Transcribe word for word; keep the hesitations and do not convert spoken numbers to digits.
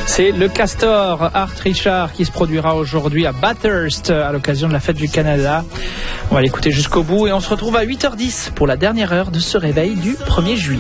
C'est le Castor Art Richard qui se produira aujourd'hui à Bathurst à l'occasion de la fête du Canada. On va l'écouter jusqu'au bout et on se retrouve à huit heures dix pour la dernière heure de ce réveil du premier juillet.